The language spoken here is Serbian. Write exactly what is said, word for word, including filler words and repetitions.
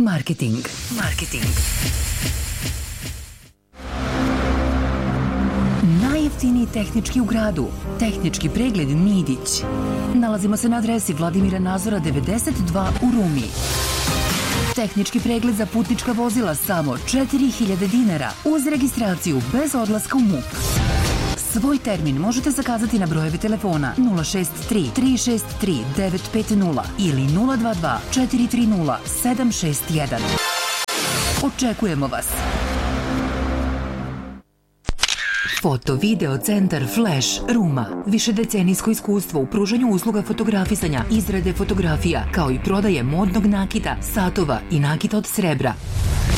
Marketing. Marketing. Najjeftiniji tehnički u gradu. Tehnički pregled Nidić. Nalazimo se na adresi Vladimira Nazora devedeset dva u Rumi. Tehnički pregled za putnička vozila samo četiri hiljade dinara uz registraciju bez odlaska u MUP. Svoj termin možete zakazati na brojeve telefona nula šest tri tri šest tri devet pet nula ili nula dva dva četiri tri nula sedam šest jedan. Očekujemo vas! Foto Video Centar Flash Ruma. Višedecenijsko iskustvo u pružanju usluga fotografisanja, izrade fotografija, kao i prodaje modnog nakita, satova i nakita od srebra.